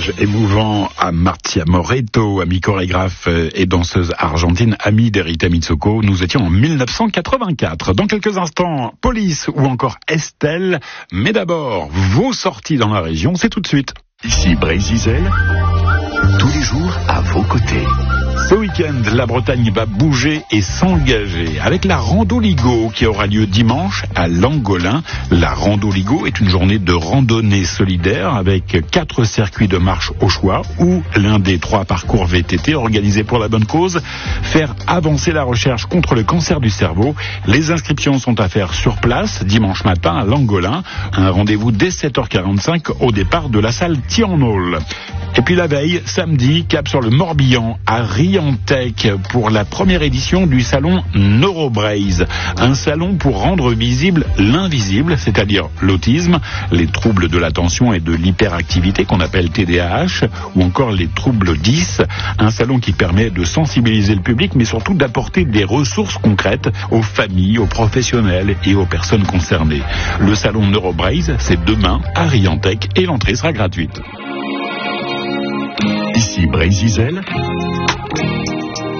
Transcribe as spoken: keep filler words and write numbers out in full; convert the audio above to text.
hommage émouvant à Marcia Moreto, amie chorégraphe et danseuse argentine, amie d'Erita Mitsoko. Nous étions en mille neuf cent quatre-vingt-quatre. Dans quelques instants, Police ou encore Estelle. Mais d'abord, vos sorties dans la région, c'est tout de suite. Ici Brésil, tous les jours à vos côtés. Ce week-end, la Bretagne va bouger et s'engager avec la Rando Ligo qui aura lieu dimanche à Langolin. La Rando Ligo est une journée de randonnée solidaire avec quatre circuits de marche au choix ou l'un des trois parcours V T T organisés pour la bonne cause, faire avancer la recherche contre le cancer du cerveau. Les inscriptions sont à faire sur place dimanche matin à Langolin. Un rendez-vous dès sept heures quarante-cinq au départ de la salle Tianol. Et puis la veille, samedi, cap sur le Morbihan à Riantec pour la première édition du salon Neurobraze. Un salon pour rendre visible l'invisible, c'est-à-dire l'autisme, les troubles de l'attention et de l'hyperactivité qu'on appelle T D A H ou encore les troubles dix. Un salon qui permet de sensibiliser le public mais surtout d'apporter des ressources concrètes aux familles, aux professionnels et aux personnes concernées. Le salon Neurobraze, c'est demain à Riantec et l'entrée sera gratuite. Ici Brésil,